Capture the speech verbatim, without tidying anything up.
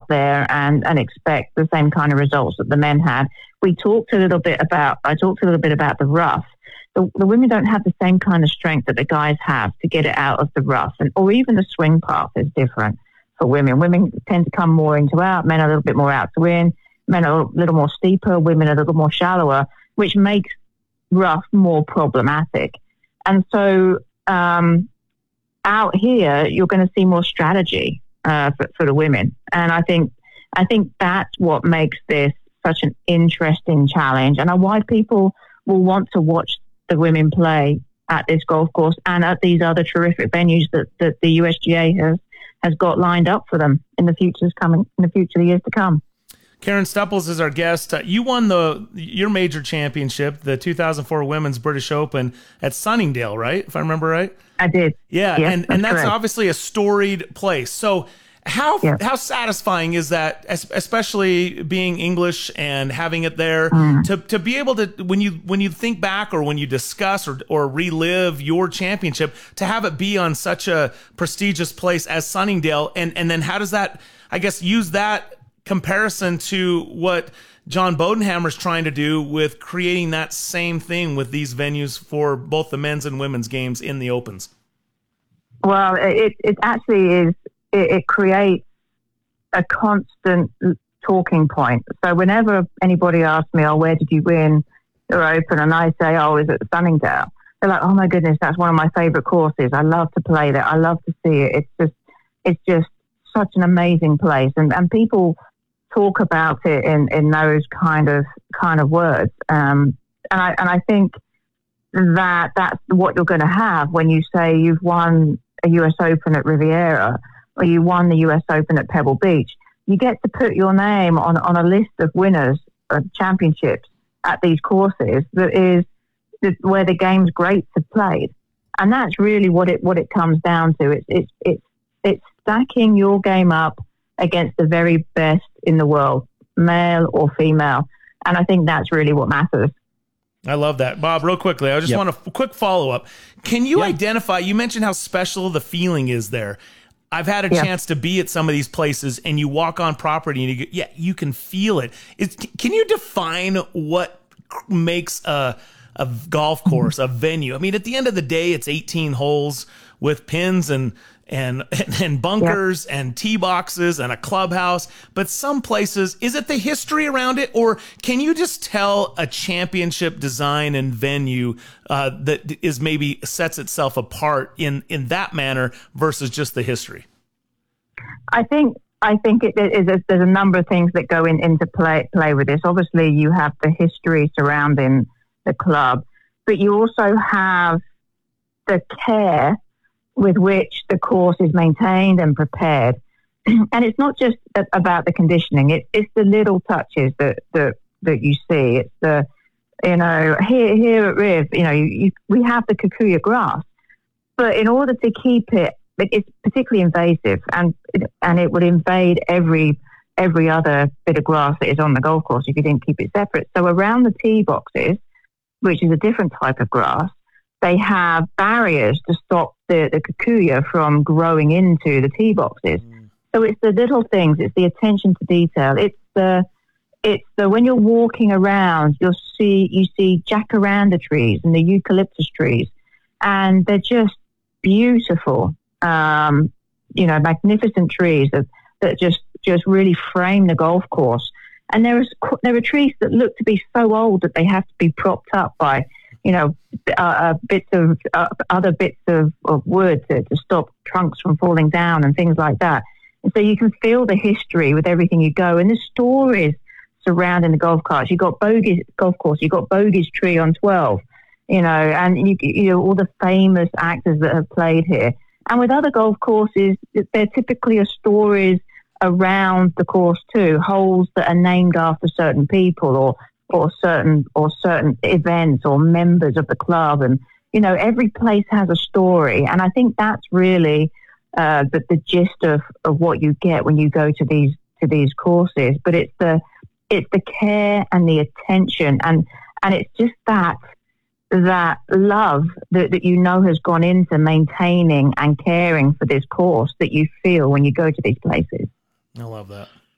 there and, and expect the same kind of results that the men had. We talked a little bit about, I talked a little bit about the rough. The, the women don't have the same kind of strength that the guys have to get it out of the rough, and or even the swing path is different for women. Women tend to come more into out, men are a little bit more out to in, men are a little more steeper, women are a little more shallower, which makes rough more problematic. And so um, out here, you're going to see more strategy uh, for, for the women. And I think I think that's what makes this such an interesting challenge, and why people will want to watch the women play at this golf course and at these other terrific venues that, that the U S G A has has got lined up for them in the futures coming in the future years to come. Karen Stupples is our guest. Uh, you won the your major championship, the two thousand four Women's British Open at Sunningdale, right? If I remember right. I did. Yeah, yes, and that's and that's correct. obviously a storied place. So how Yeah. how satisfying is that, especially being English and having it there, Mm. to to be able to, when you when you think back or when you discuss or or relive your championship, to have it be on such a prestigious place as Sunningdale, and and then how does that, I guess, use that comparison to what John Bodenhammer's trying to do with creating that same thing with these venues for both the men's and women's games in the Opens? Well, it it actually is. It, it creates a constant talking point. So whenever anybody asks me, "Oh, where did you win your Open?" and I say, "Oh, is it Sunningdale?" They're like, "Oh my goodness, that's one of my favorite courses. I love to play there. I love to see it. It's just, it's just such an amazing place." And and people talk about it in, in those kind of kind of words. Um, and I and I think that that's what you're going to have when you say you've won a U S Open at Riviera or you won the U S Open at Pebble Beach. You get to put your name on on a list of winners of championships at these courses that is that where the game's greats have played. And that's really what it what it comes down to. It's it's it's it's stacking your game up against the very best in the world, male or female. And I think that's really what matters. I love that. Bob, real quickly, I just Yep. want a quick follow-up. Can you Yeah. identify, you mentioned how special the feeling is there. I've had a Yeah. chance to be at some of these places, and you walk on property, and you go, yeah, you can feel it. It's, can you define what makes a, a golf course, a venue? I mean, at the end of the day, it's eighteen holes with pins and and and bunkers yeah. and tee boxes and a clubhouse. But some places, is it the history around it, or can you just tell a championship design and venue uh, that is maybe sets itself apart in in that manner versus just the history? I think I think it is. A, there's a number of things that go in, into play play with this. Obviously, you have the history surrounding the club, but you also have the care with which the course is maintained and prepared. And it's not just about the conditioning. It, it's the little touches that, that, that you see. It's the, you know, here, here at Riv, you know, you, you, we have the Kikuyu grass, but in order to keep it, it's particularly invasive, and, and it would invade every, every other bit of grass that is on the golf course if you didn't keep it separate. So around the tee boxes, which is a different type of grass, they have barriers to stop the, the kikuyu from growing into the tee boxes. Mm. So it's the little things, it's the attention to detail. It's the, it's the, when you're walking around, you'll see, you see jacaranda trees and the eucalyptus trees, and they're just beautiful, um, you know, magnificent trees that, that just, just really frame the golf course. And there is, there are trees that look to be so old that they have to be propped up by, you know, uh, uh, bits of uh, other bits of, of wood to, to stop trunks from falling down and things like that. And so you can feel the history with everything you go, and the stories surrounding the golf carts. You got Bogey's golf course, you got Bogey's Tree on twelve, you know, and you, you know all the famous actors that have played here. And with other golf courses, there typically are stories around the course too, holes that are named after certain people or. or certain or certain events or members of the club. And, you know, every place has a story. And I think that's really uh, the, the gist of, of what you get when you go to these to these courses. But it's the it's the care and the attention, and and it's just that that love that, that you know has gone into maintaining and caring for this course that you feel when you go to these places. I love that.